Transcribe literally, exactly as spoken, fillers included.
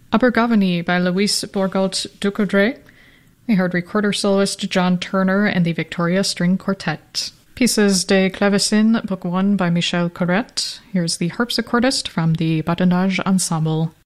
Abergavenny by Louise Borgault Ducoudray. We heard recorder soloist John Turner and the Victoria String Quartet. Pieces de Clavecin, Book one by Michel Corrette. Here's the harpsichordist from the Badinage Ensemble.